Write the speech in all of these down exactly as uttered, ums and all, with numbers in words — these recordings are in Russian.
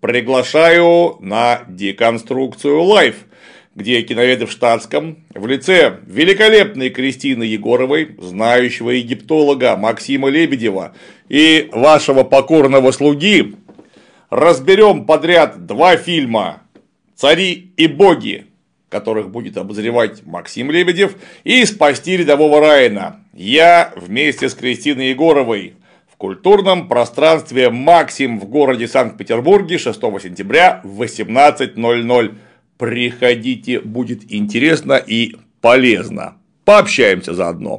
приглашаю на деконструкцию лайв, где киноведы в штатском в лице великолепной Кристины Егоровой, знающего египтолога Максима Лебедева и вашего покорного слуги разберем подряд два фильма «Цари и боги», которых будет обозревать Максим Лебедев, и «Спасти рядового Райана». Я вместе с Кристиной Егоровой в культурном пространстве «Максим» в городе Санкт-Петербурге шестого сентября в восемнадцать ноль ноль. Приходите, будет интересно и полезно. Пообщаемся заодно.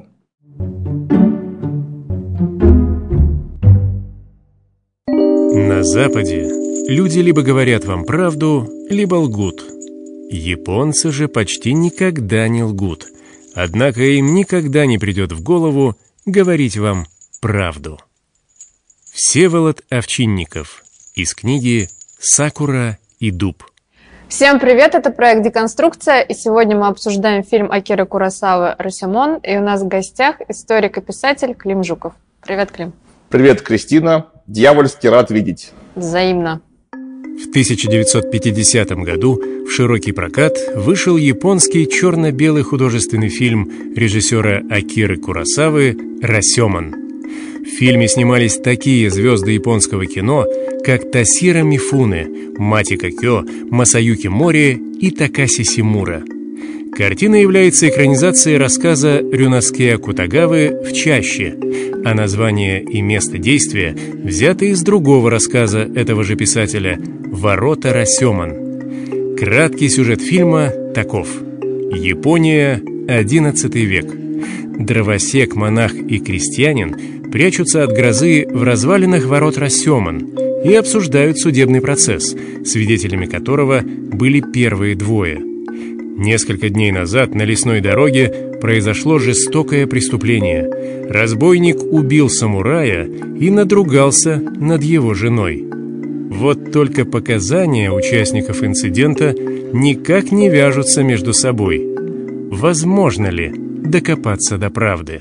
На Западе люди либо говорят вам правду, либо лгут. Японцы же почти никогда не лгут. Однако им никогда не придет в голову говорить вам правду. Всеволод Овчинников из книги «Сакура и дуб». Всем привет, это проект «Деконструкция», и сегодня мы обсуждаем фильм Акиры Куросавы «Росомон», и у нас в гостях историк и писатель Клим Жуков. Привет, Клим. Привет, Кристина. Дьявольски рад видеть. Взаимно. В тысяча девятьсот пятидесятом году в широкий прокат вышел японский черно-белый художественный фильм режиссера Акиры Куросавы «Росомон». В фильме снимались такие звезды японского кино, как Тосиро Мифуне, Матика Кё, Масаюки Мори и Такаси Симура. Картина является экранизацией рассказа Рюноске Акутагавы «В чаще», а название и место действия взяты из другого рассказа этого же писателя «Ворота Росомон». Краткий сюжет фильма таков. Япония, одиннадцатый век. Дровосек, монах и крестьянин прячутся от грозы в развалинах ворот Росомон и обсуждают судебный процесс, свидетелями которого были первые двое. Несколько дней назад на лесной дороге произошло жестокое преступление. Разбойник убил самурая и надругался над его женой. Вот только показания участников инцидента никак не вяжутся между собой. Возможно ли докопаться до правды?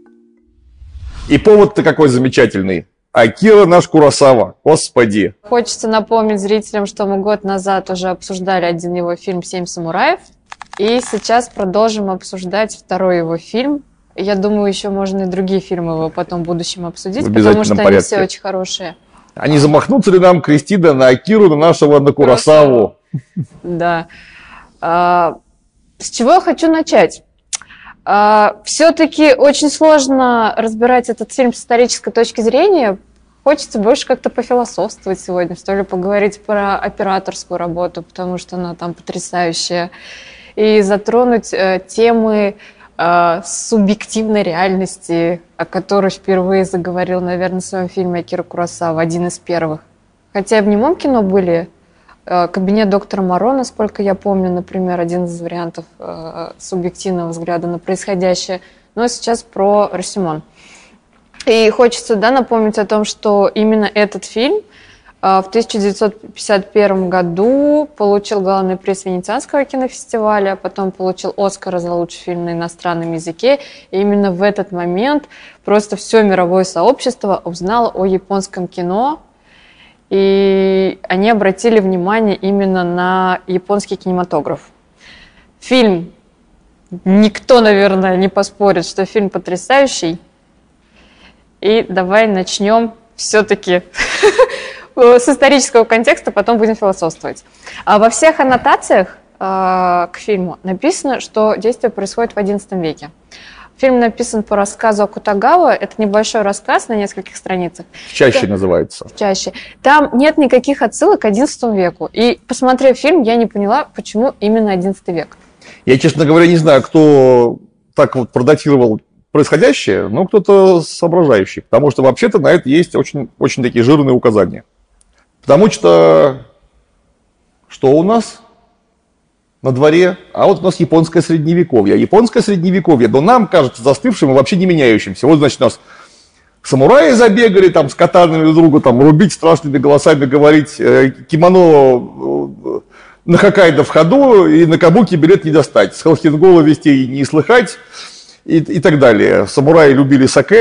И повод-то какой замечательный. Акира наш Куросава, господи. Хочется напомнить зрителям, что мы год назад уже обсуждали один его фильм «Семь самураев». И сейчас продолжим обсуждать второй его фильм. Я думаю, еще можно и другие фильмы его потом в будущем обсудить, потому что порядке. Они все очень хорошие. А не замахнутся ли нам, Кристина, на Акиру, на нашего, на Куросаву? Да. А, с чего я хочу начать? А, все-таки очень сложно разбирать этот фильм с исторической точки зрения. Хочется больше как-то пофилософствовать сегодня, что ли, поговорить про операторскую работу, потому что она там потрясающая. И затронуть э, темы э, субъективной реальности, о которой впервые заговорил, наверное, в своем фильме Акира Куросава, один из первых. Хотя и в немом кино были э, «Кабинет доктора Моро», насколько я помню, например, один из вариантов э, субъективного взгляда на происходящее. Но сейчас про «Росомон». И хочется, да, напомнить о том, что именно этот фильм в тысяча девятьсот пятьдесят первом году получил главный приз Венецианского кинофестиваля, потом получил Оскара за лучший фильм на иностранном языке. И именно в этот момент просто все мировое сообщество узнало о японском кино, и они обратили внимание именно на японский кинематограф. Фильм, никто, наверное, не поспорит, что фильм потрясающий. И давай начнем все-таки с исторического контекста, потом будем философствовать. А во всех аннотациях э, к фильму написано, что действие происходит в одиннадцатом веке. Фильм написан по рассказу Акутагавы. Это небольшой рассказ на нескольких страницах. «В чаще» называется. «В чаще». Там нет никаких отсылок к одиннадцатому веку. И, посмотрев фильм, я не поняла, почему именно одиннадцатый век. Я, честно говоря, не знаю, кто так вот продатировал происходящее, но кто-то соображающий. Потому что вообще-то на это есть очень, очень такие жирные указания. Потому что что у нас на дворе? А вот у нас японское средневековье. Японское средневековье, но нам кажется застывшим и вообще не меняющимся. Вот, значит, у нас самураи забегали, там, с катанами друг друга, там, рубить страшными голосами, говорить, э, кимоно э, на Хоккайдо в ходу, и на кабуки билет не достать. С Холхенгола вести не слыхать, и, и так далее. Самураи любили саке,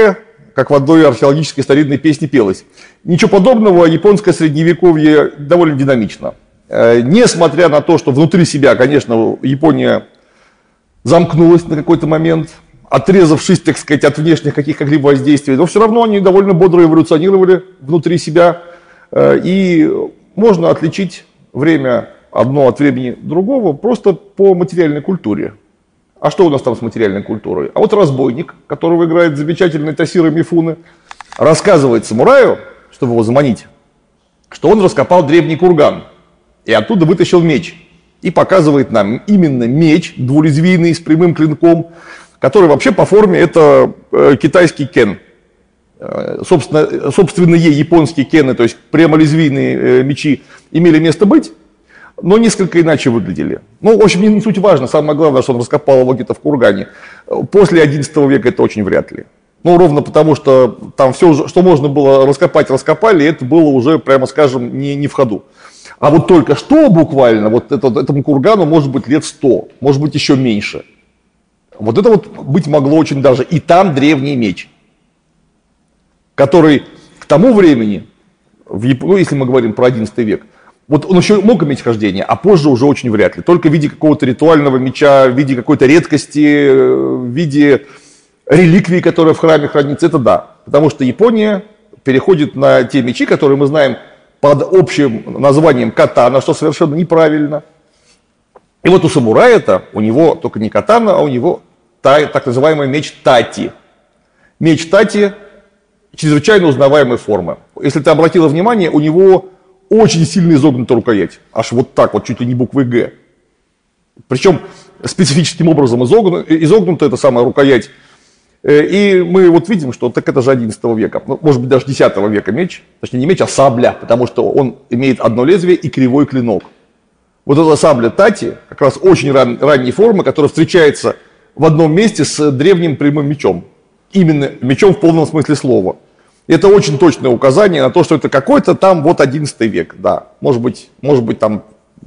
как в одной археологической старинной песне пелось. Ничего подобного, японское средневековье довольно динамично. Несмотря на то, что внутри себя, конечно, Япония замкнулась на какой-то момент, отрезавшись, так сказать, от внешних каких-либо воздействий, но все равно они довольно бодро эволюционировали внутри себя. И можно отличить время одно от времени другого просто по материальной культуре. А что у нас там с материальной культурой? А вот разбойник, которого играет замечательный Тосиро Мифуне, рассказывает самураю, чтобы его заманить, что он раскопал древний курган и оттуда вытащил меч. И показывает нам именно меч двулезвийный с прямым клинком, который вообще по форме это китайский кен. Собственно, собственные японские кены, то есть прямолезвийные мечи, имели место быть, но несколько иначе выглядели. Ну, в общем, не суть важно. Самое главное, что он раскопал его где-то в кургане. После одиннадцатого века это очень вряд ли. Ну, ровно потому, что там все, что можно было раскопать, раскопали, и это было уже, прямо скажем, не, не в ходу. А вот только что буквально, вот это, этому кургану может быть лет сто, может быть еще меньше. Вот это вот быть могло очень даже. И там древний меч, который к тому времени, в Яп... ну, если мы говорим про одиннадцатый век, вот он еще мог иметь хождение, а позже уже очень вряд ли. Только в виде какого-то ритуального меча, в виде какой-то редкости, в виде реликвии, которая в храме хранится, это да. Потому что Япония переходит на те мечи, которые мы знаем под общим названием катана, что совершенно неправильно. И вот у самурая-то, у него только не катана, а у него та, так называемый меч тати. Меч тати чрезвычайно узнаваемой формы. Если ты обратила внимание, у него очень сильно изогнута рукоять. Аж вот так, вот чуть ли не буквой «Г». Причем специфическим образом изогнута, изогнута эта самая рукоять. И мы вот видим, что так это же одиннадцатого века, ну, может быть даже десятого века меч, точнее не меч, а сабля, потому что он имеет одно лезвие и кривой клинок. Вот эта сабля тати как раз очень ран, ранней формы, которая встречается в одном месте с древним прямым мечом. Именно мечом в полном смысле слова. Это очень точное указание на то, что это какой-то там вот одиннадцатый век, да. Может быть, может быть там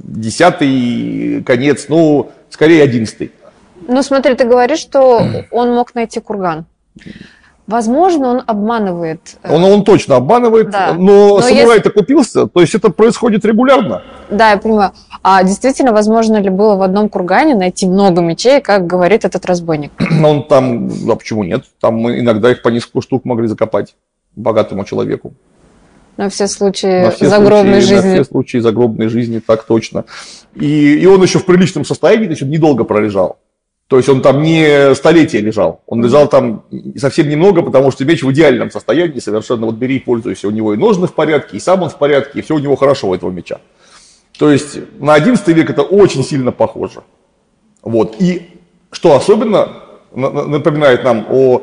десятый конец, ну, скорее одиннадцатый. Ну, смотри, ты говоришь, что он мог найти курган. Возможно, он обманывает. Он, он точно обманывает, да. но, но самурай-то если... купился, то есть это происходит регулярно. Да, я понимаю. А действительно, возможно ли было в одном кургане найти много мечей, как говорит этот разбойник? Он там, а почему нет? Там мы иногда их по несколько штук могли закопать богатому человеку. На все случаи на все загробной случаи, жизни. На все случаи загробной жизни, так точно. И, и он еще в приличном состоянии, значит, недолго пролежал. То есть он там не столетия лежал, он лежал там совсем немного, потому что меч в идеальном состоянии, совершенно вот бери и пользуйся, у него и ножны в порядке, и сам он в порядке, и все у него хорошо у этого меча. То есть на одиннадцатый век это очень сильно похоже. Вот. И что особенно напоминает нам о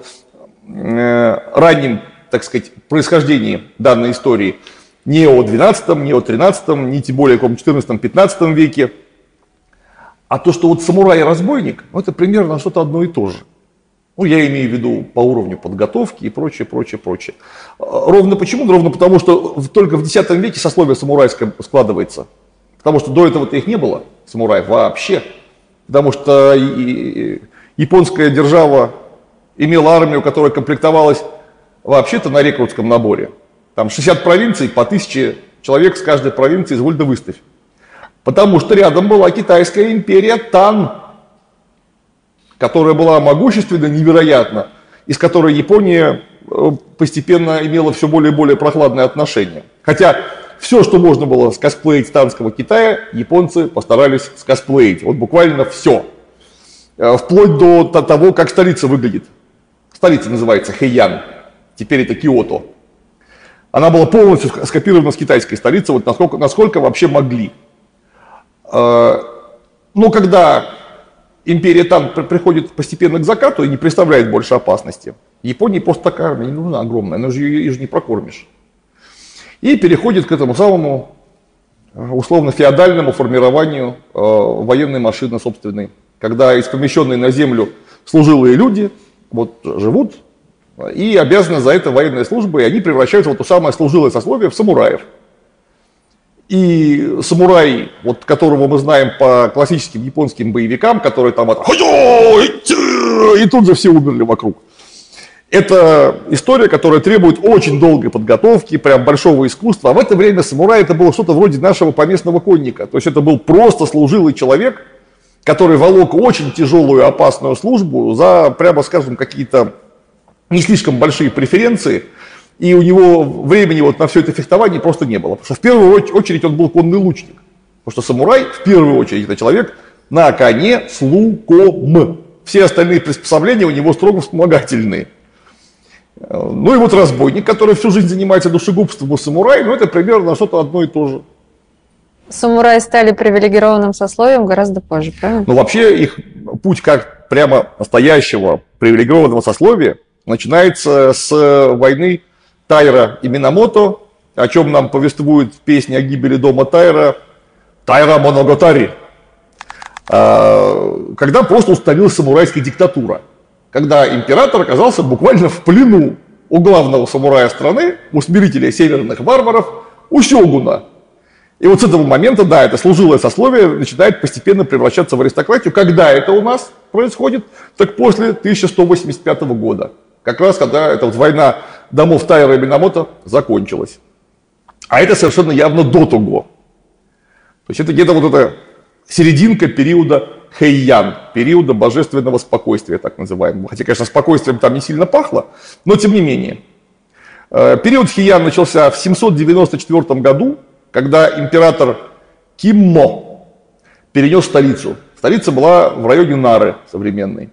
э, раннем, так сказать, происхождении данной истории, не о двенадцатом, не о тринадцатом, не тем более о четырнадцатом-пятнадцатом веке, а то, что вот самурай и разбойник, ну, это примерно что-то одно и то же. Ну, я имею в виду по уровню подготовки и прочее, прочее, прочее. Ровно почему? Ровно потому, что только в десятом веке сословие самурайское складывается. Потому что до этого-то их не было, самураев вообще. Потому что японская держава имела армию, которая комплектовалась вообще-то на рекрутском наборе. Там шестьдесят провинций, по тысяче человек с каждой провинции, изволь да выставь. Потому что рядом была китайская империя Тан, которая была могущественна невероятно, и с которой Япония постепенно имела все более и более прохладные отношения. Хотя все, что можно было скосплеить танского Китая, японцы постарались скосплеить. Вот буквально все. Вплоть до того, как столица выглядит. Столица называется Хэйян, теперь это Киото. Она была полностью скопирована с китайской столицы, вот насколько, насколько вообще могли. Но когда империя Тан приходит постепенно к закату и не представляет больше опасности, Японии просто такая армия не нужна огромная, но же ее, ее же не прокормишь. И переходит к этому самому условно-феодальному формированию э, военной машины собственной, когда из помещенной на землю служилые люди вот, живут и обязаны за это военной службой, и они превращаются в то самое служилое сословие в самураев. И самурай, вот, которого мы знаем по классическим японским боевикам, который там это, и тут же все умерли вокруг. Это история, которая требует очень долгой подготовки, прям большого искусства. А в это время самурай это было что-то вроде нашего поместного конника. То есть это был просто служилый человек, который волок очень тяжелую и опасную службу за, прямо скажем, какие-то не слишком большие преференции. И у него времени вот на все это фехтование просто не было. Потому что в первую очередь он был конный лучник. Потому что самурай в первую очередь это человек на коне с луком. Все остальные приспособления у него строго вспомогательные. Ну и вот разбойник, который всю жизнь занимается душегубством, и самурай, ну это примерно что-то одно и то же. Самураи стали привилегированным сословием гораздо позже, правильно? Ну вообще их путь как прямо настоящего привилегированного сословия начинается с войны Тайра и Минамото, о чем нам повествует песня о гибели дома Тайра «Тайра Моногатари», когда просто установилась самурайская диктатура. Когда император оказался буквально в плену у главного самурая страны, усмирителя северных варваров, у сёгуна. И вот с этого момента, да, это служилое сословие начинает постепенно превращаться в аристократию. Когда это у нас происходит? Так после тысяча сто восемьдесят пятого года. Как раз когда эта вот война домов Тайра и Минамото закончилась. А это совершенно явно до того. То есть это где-то вот эта серединка периода Хэйян, периода божественного спокойствия, так называемого. Хотя, конечно, спокойствием там не сильно пахло, но тем не менее. Период Хэйян начался в семьсот девяносто четвёртом году, когда император Киммо перенес столицу. Столица была в районе Нары современной.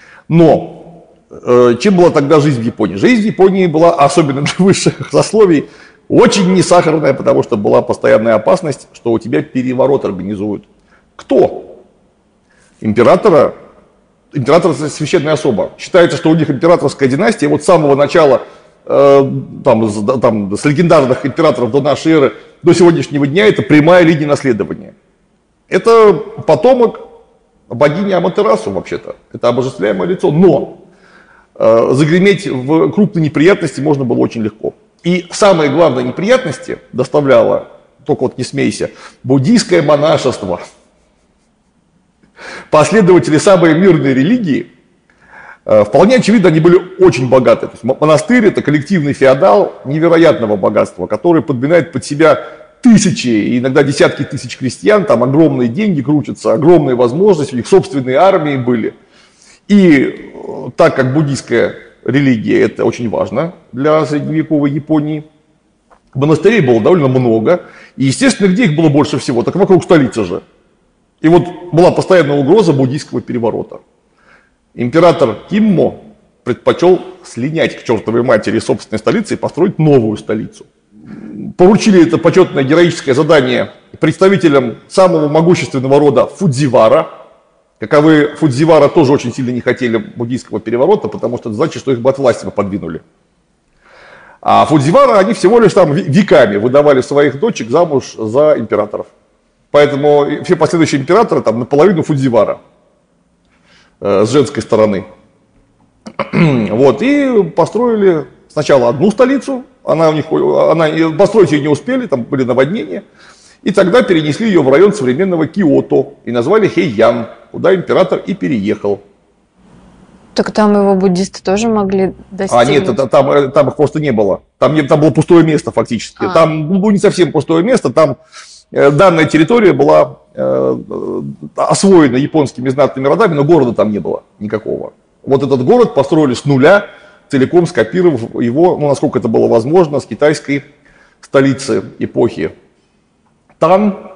Но чем была тогда жизнь в Японии? Жизнь в Японии была, особенно для высших сословий, очень несахарная, потому что была постоянная опасность, что у тебя переворот организуют. Кто? Императора, император это священная особа. Считается, что у них императорская династия, вот с самого начала, э, там, там, с легендарных императоров до нашей эры, до сегодняшнего дня, это прямая линия наследования. Это потомок богини Аматерасу, вообще-то. Это обожествляемое лицо. Но э, загреметь в крупные неприятности можно было очень легко. И самые главные неприятности доставляло, только вот не смейся, буддийское монашество. Последователи самой мирной религии, вполне очевидно, они были очень богаты. То есть монастырь – это коллективный феодал невероятного богатства, который подминает под себя тысячи, иногда десятки тысяч крестьян, там огромные деньги крутятся, огромные возможности, у них собственные армии были. И так как буддийская религия – это очень важно для средневековой Японии, монастырей было довольно много, и, естественно, где их было больше всего? Так вокруг столицы же. И вот была постоянная угроза буддийского переворота. Император Киммо предпочел слинять к чертовой матери собственной столицы и построить новую столицу. Поручили это почетное героическое задание представителям самого могущественного рода Фудзивара. Каковы Фудзивара тоже очень сильно не хотели буддийского переворота, потому что это значит, что их бы от власти подвинули. А Фудзивара, они всего лишь там веками выдавали своих дочек замуж за императоров. Поэтому все последующие императоры там наполовину Фудзивара э, с женской стороны. Вот, и построили сначала одну столицу, она у них, она, построить ее не успели, там были наводнения. И тогда перенесли ее в район современного Киото и назвали Хэйян, куда император и переехал. Так там его буддисты тоже могли достигнуть? А нет, это, там, там их просто не было. Там, там было пустое место фактически. А. Там ну, не совсем пустое место, там данная территория была э, освоена японскими знатными родами, но города там не было никакого. Вот этот город построили с нуля, целиком скопировав его, ну, насколько это было возможно, с китайской столицы эпохи Тан,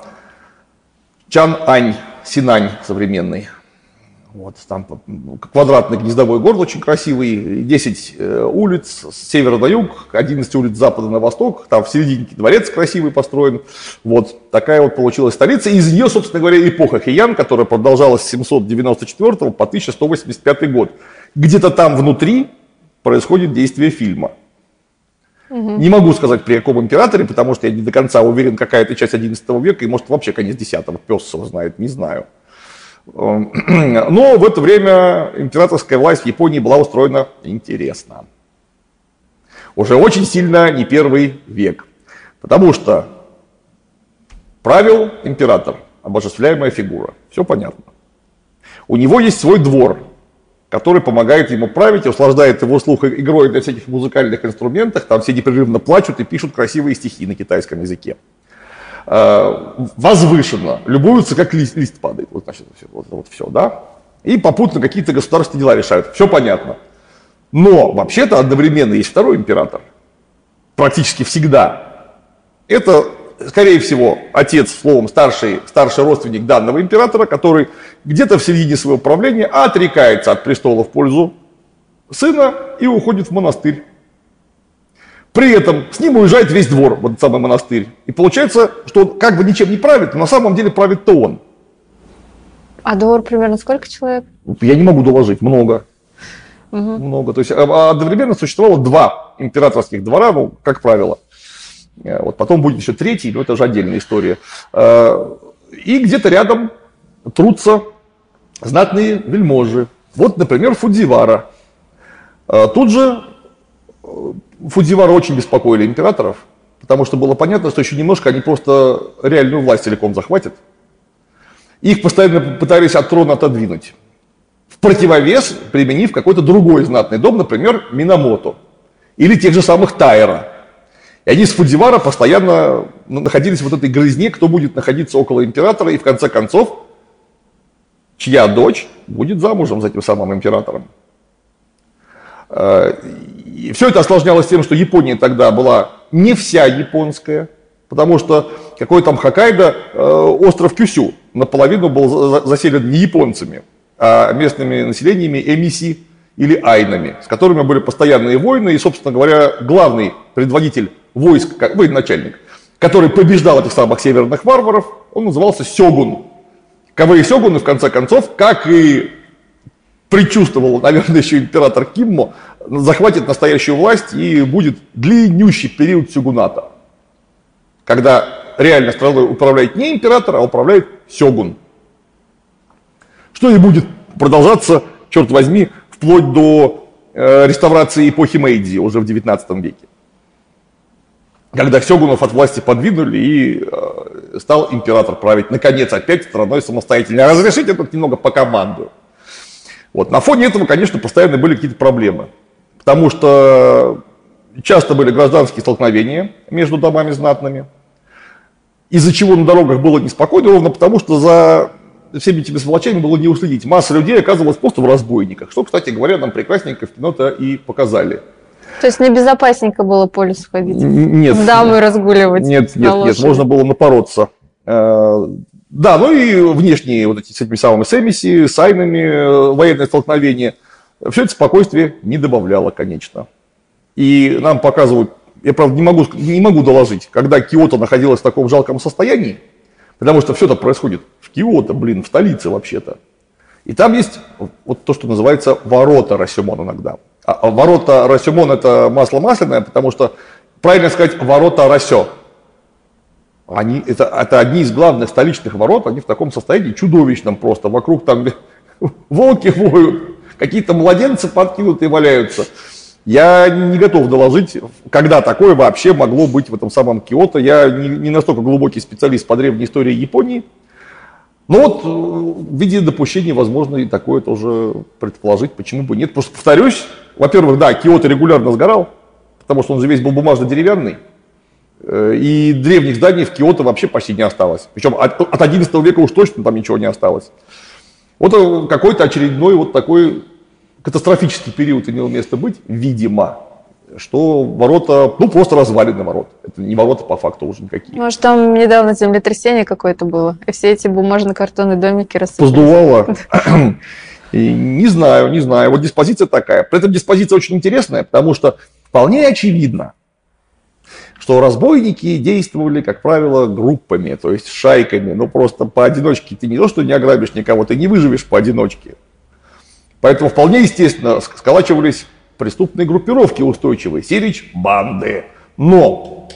Чан-Ань, Синань современный. Вот, там квадратный гнездовой город очень красивый, десять улиц с севера на юг, одиннадцать улиц с запада на восток, там в середине дворец красивый построен. Вот такая вот получилась столица. И из нее, собственно говоря, эпоха Хэйян, которая продолжалась с семьсот девяносто четвёртого по тысяча сто восемьдесят пятый год. Где-то там внутри происходит действие фильма. Угу. Не могу сказать, при каком императоре, потому что я не до конца уверен, какая это часть одиннадцатого века, и может вообще конец десятого, пес его знает, не знаю. Но в это время императорская власть в Японии была устроена интересно. Уже очень сильно не первый век. Потому что правил император, обожествляемая фигура. Все понятно. У него есть свой двор. который помогает ему править, услаждает его слух игрой на всяких музыкальных инструментах, там все непрерывно плачут и пишут красивые стихи на китайском языке. Возвышенно, любуются, как лист, лист падает, вот, значит, вот, вот все, да, и попутно какие-то государственные дела решают, все понятно. Но вообще-то одновременно есть второй император, практически всегда. Это, скорее всего, отец, словом, старший, старший родственник данного императора, который где-то в середине своего правления отрекается от престола в пользу сына и уходит в монастырь. При этом с ним уезжает весь двор в этот самый монастырь. И получается, что он как бы ничем не правит, но на самом деле правит-то он. А двор примерно сколько человек? Я не могу доложить, много. Угу. Много. То есть одновременно существовало два императорских двора, ну, как правило. Вот потом будет еще третий, но это уже отдельная история. И где-то рядом трутся знатные вельможи. Вот, например, Фудзивара. Тут же Фудзивара очень беспокоили императоров, потому что было понятно, что еще немножко они просто реальную власть целиком захватят. Их постоянно пытались от трона отодвинуть. В противовес применив какой-то другой знатный дом, например, Минамото. Или тех же самых Тайра. И они с Фудзивара постоянно находились в вот этой грызне, кто будет находиться около императора, и в конце концов, чья дочь будет замужем за этим самым императором. И все это осложнялось тем, что Япония тогда была не вся японская, потому что какой там Хоккайдо, остров Кюсю, наполовину был заселен не японцами, а местными населениями эмиси или айнами, с которыми были постоянные войны, и, собственно говоря, главный предводитель войск, как военачальник, который побеждал этих самых северных варваров, он назывался сёгун. Кавэй сёгуны, в конце концов, как и предчувствовал, наверное, еще император Киммо, захватит настоящую власть и будет длиннющий период сёгуната, когда реально страной управляет не император, а управляет сёгун. Что и будет продолжаться, черт возьми, вплоть до э, реставрации эпохи Мэйдзи уже в девятнадцатом веке. Когда сёгунов от власти подвинули и э, стал император править, наконец, опять страной самостоятельной. А разрешите тут немного по команду. Вот. На фоне этого, конечно, постоянно были какие-то проблемы. Потому что часто были гражданские столкновения между домами знатными, из-за чего на дорогах было неспокойно, ровно потому, что за всеми этими сволочами было не уследить. Масса людей оказывалась просто в разбойниках, что, кстати говоря, нам прекрасненько в кино-то и показали. То есть небезопасненько было по лесу ходить? Нет. Дамы разгуливать? Нет, нет, нет, можно было напороться. Да, ну и внешние вот эти с этими самыми сэмиси, с айнами, военные столкновения, все это спокойствие не добавляло, конечно. И нам показывают, я, правда, не могу, не могу доложить, когда Киото находилась в таком жалком состоянии, потому что все это происходит в Киото, блин, в столице вообще-то. И там есть вот то, что называется ворота Расёмон иногда. А ворота Расёмон — это масло масляное, потому что, правильно сказать, ворота Расё. Они, это, это одни из главных столичных ворот, они в таком состоянии чудовищном просто. Вокруг там волки воют, какие-то младенцы подкинутые валяются. Я не готов доложить, когда такое вообще могло быть в этом самом Киото. Я не, не настолько глубокий специалист по древней истории Японии. Но вот в виде допущений возможно и такое тоже предположить, почему бы нет. Просто повторюсь, во-первых, да, Киото регулярно сгорал, потому что он же весь был бумажно-деревянный. И древних зданий в Киото вообще почти не осталось. Причем от, от одиннадцатого века уж точно там ничего не осталось. Вот какой-то очередной вот такой катастрофический период имел место быть, видимо, что ворота, ну просто развалины ворот. Это не ворота по факту уже никакие. Может, там недавно землетрясение какое-то было, и все эти бумажно-картонные домики рассыпались. Поздувало. Не знаю, не знаю. Вот диспозиция такая. При этом диспозиция очень интересная, потому что вполне очевидно, что разбойники действовали, как правило, группами, то есть шайками. Ну, просто поодиночке ты не то, что не ограбишь никого, ты не выживешь поодиночке. Поэтому вполне естественно сколачивались преступные группировки устойчивые, сирич банды. Но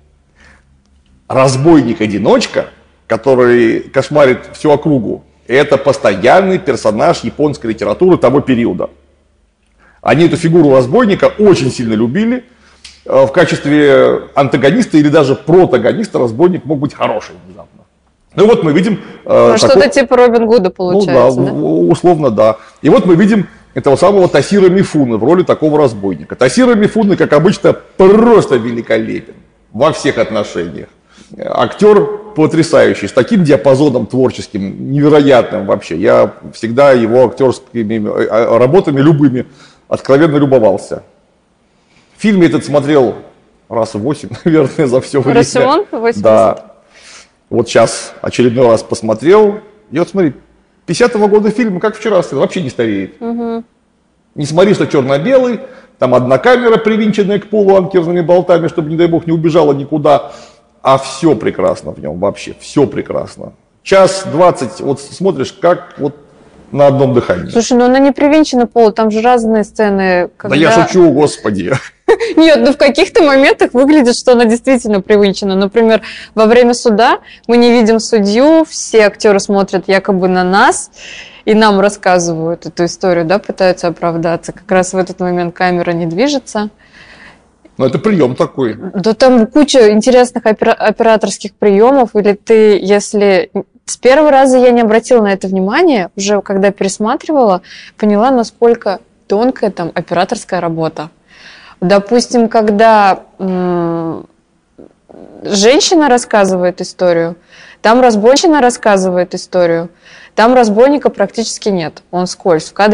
разбойник-одиночка, который кошмарит всю округу, это постоянный персонаж японской литературы того периода. Они эту фигуру разбойника очень сильно любили. В качестве антагониста или даже протагониста разбойник мог быть хороший внезапно. Ну и вот мы видим... Ну, такой... Что-то типа Робин Гуда получается, ну, да, да? условно, да. И вот мы видим этого самого Тасира Мифуны в роли такого разбойника. Тасира Мифуны, как обычно, просто великолепен во всех отношениях. Актер потрясающий, с таким диапазоном творческим, невероятным вообще. Я всегда его актерскими работами любыми откровенно любовался. В фильме этот смотрел раз восемь, наверное, за все время. Расимон? восемь. Да. Вот сейчас очередной раз посмотрел. И вот смотри, пятидесятого года фильм, как вчера, вообще не стареет. Угу. Не смотри, что черно-белый, там одна камера, привинченная к полу анкерными болтами, чтобы, не дай бог, не убежала никуда. А все прекрасно в нем, вообще, все прекрасно. Час двадцать, вот смотришь, как вот на одном дыхании. Слушай, ну она не привинчена к полу, там же разные сцены. Когда... Да я шучу, господи. Нет, ну в каких-то моментах выглядит, что она действительно привинчена. Например, во время суда мы не видим судью, все актеры смотрят якобы на нас и нам рассказывают эту историю, да, пытаются оправдаться. Как раз в этот момент камера не движется. Ну, это прием такой. Да там куча интересных опера- операторских приемов. Или ты, если... С первого раза я не обратила на это внимание, уже когда пересматривала, поняла, насколько тонкая там операторская работа. Допустим, когда м- женщина рассказывает историю, там разбойщина рассказывает историю, там разбойника практически нет, он вскользь. В кадре